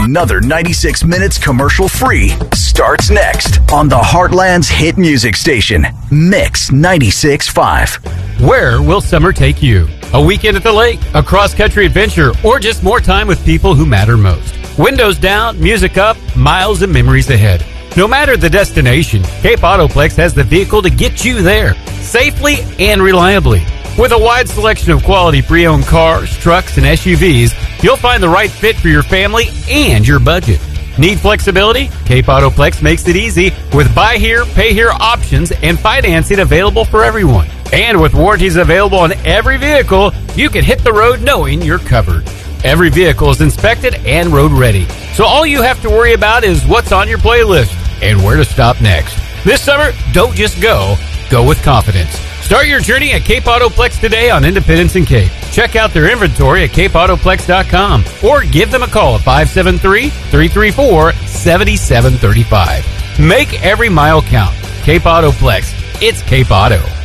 Another 96 minutes commercial-free starts next on the Heartland's hit music station, Mix 96.5. Where will summer take you? A weekend at the lake, a cross-country adventure, or just more time with people who matter most? Windows down, music up, miles and memories ahead. No matter the destination, Cape Autoplex has the vehicle to get you there, safely and reliably. With a wide selection of quality pre-owned cars, trucks, and SUVs, you'll find the right fit for your family and your budget. Need flexibility? Cape Autoplex makes it easy with buy here, pay here options and financing available for everyone. And with warranties available on every vehicle, you can hit the road knowing you're covered. Every vehicle is inspected and road ready. So all you have to worry about is what's on your playlist and where to stop next. This summer, don't just go with confidence. Start your journey at Cape Autoplex today on Independence and Cape. Check out their inventory at capeautoplex.com or give them a call at 573-334-7735. Make every mile count. Cape Autoplex. It's Cape Auto.